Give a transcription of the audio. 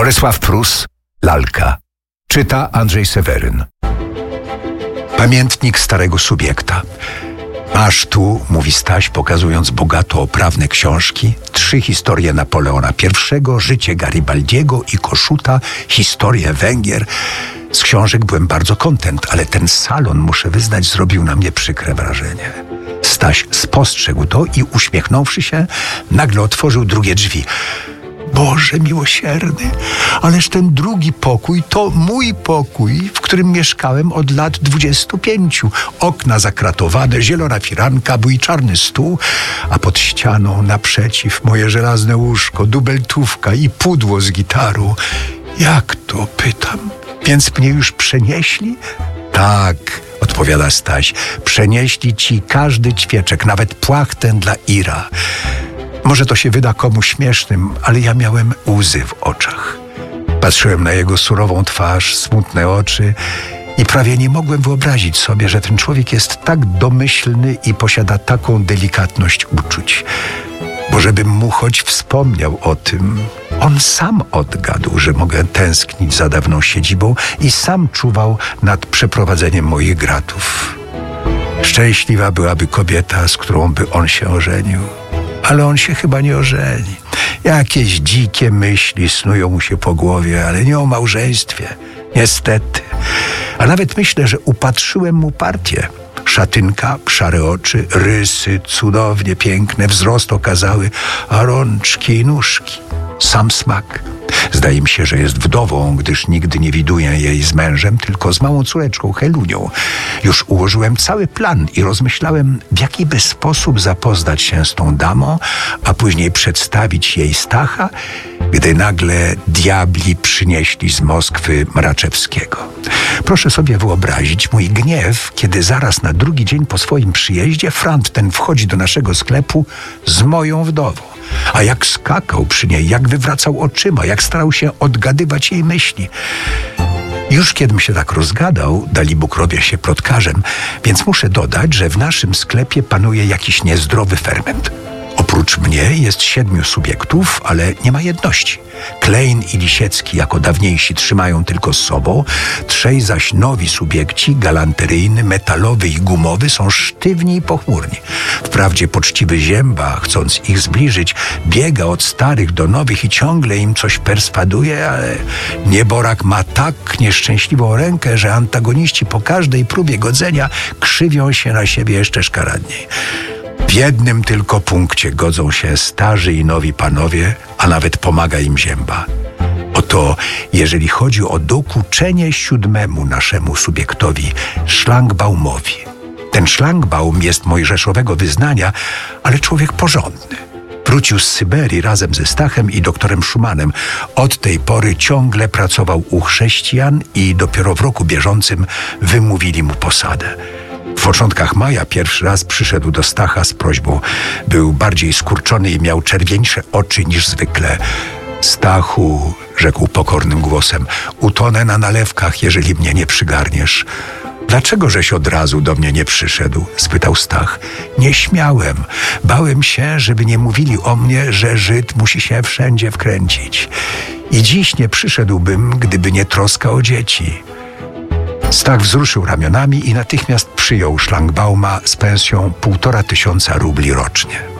Borysław Prus, Lalka. Czyta Andrzej Seweryn. Pamiętnik starego subiekta. Masz tu, mówi Staś, pokazując bogato oprawne książki, 3 historie Napoleona I, życie Garibaldiego i Kossuta, historię Węgier. Z książek byłem bardzo kontent, ale ten salon, muszę wyznać, zrobił na mnie przykre wrażenie. Staś spostrzegł to i uśmiechnąwszy się, nagle otworzył drugie drzwi. Boże miłosierny, ależ ten drugi pokój to mój pokój, w którym mieszkałem od lat 25. Okna zakratowane, zielona firanka, bójczarny stół, a pod ścianą naprzeciw moje żelazne łóżko, dubeltówka i pudło z gitarą. Jak to, pytam? Więc mnie już przenieśli? Tak, odpowiada Staś, przenieśli ci każdy ćwieczek, nawet płachtę dla Ira. Może to się wyda komuś śmiesznym, ale ja miałem łzy w oczach. Patrzyłem na jego surową twarz, smutne oczy i prawie nie mogłem wyobrazić sobie, że ten człowiek jest tak domyślny i posiada taką delikatność uczuć. Bo żebym mu choć wspomniał o tym, on sam odgadł, że mogę tęsknić za dawną siedzibą i sam czuwał nad przeprowadzeniem moich gratów. Szczęśliwa byłaby kobieta, z którą by on się ożenił. Ale on się chyba nie ożeni. Jakieś dzikie myśli snują mu się po głowie, ale nie o małżeństwie. Niestety. A nawet myślę, że upatrzyłem mu partię. Szatynka, szare oczy, rysy cudownie piękne, wzrost okazały, a rączki i nóżki. Sam smak. Zdaje mi się, że jest wdową, gdyż nigdy nie widuję jej z mężem, tylko z małą córeczką Helunią. Już ułożyłem cały plan i rozmyślałem, w jaki by sposób zapoznać się z tą damą, a później przedstawić jej Stacha, gdy nagle diabli przynieśli z Moskwy Mraczewskiego. Proszę sobie wyobrazić mój gniew, kiedy zaraz na drugi dzień po swoim przyjeździe frant ten wchodzi do naszego sklepu z moją wdową. A jak skakał przy niej, jak wywracał oczyma, jak starał się odgadywać jej myśli. Już kiedym się tak rozgadał, dalibóg robię się plotkarzem, więc muszę dodać, że w naszym sklepie panuje jakiś niezdrowy ferment. Oprócz mnie jest 7 subiektów, ale nie ma jedności. Klein i Lisiecki jako dawniejsi trzymają tylko z sobą, 3 zaś nowi subiekci, galanteryjny, metalowy i gumowy, są sztywni i pochmurni. Wprawdzie poczciwy Zięba, chcąc ich zbliżyć, biega od starych do nowych i ciągle im coś perswaduje, ale nieborak ma tak nieszczęśliwą rękę, że antagoniści po każdej próbie godzenia krzywią się na siebie jeszcze szkaradniej. W jednym tylko punkcie godzą się starzy i nowi panowie, a nawet pomaga im Zięba. Oto, jeżeli chodzi o dokuczenie 7 naszemu subiektowi, szlangbaumowi. Ten szlangbaum jest mojżeszowego wyznania, ale człowiek porządny. Wrócił z Syberii razem ze Stachem i doktorem Schumannem. Od tej pory ciągle pracował u chrześcijan i dopiero w roku bieżącym wymówili mu posadę. W początkach maja pierwszy raz przyszedł do Stacha z prośbą. Był bardziej skurczony i miał czerwieńsze oczy niż zwykle. Stachu, rzekł pokornym głosem, utonę na nalewkach, jeżeli mnie nie przygarniesz. Dlaczego żeś od razu do mnie nie przyszedł? Spytał Stach. Nie śmiałem. Bałem się, żeby nie mówili o mnie, że Żyd musi się wszędzie wkręcić. I dziś nie przyszedłbym, gdyby nie troska o dzieci. Stach wzruszył ramionami i natychmiast przyjął szlangbauma z pensją 1500 rubli rocznie.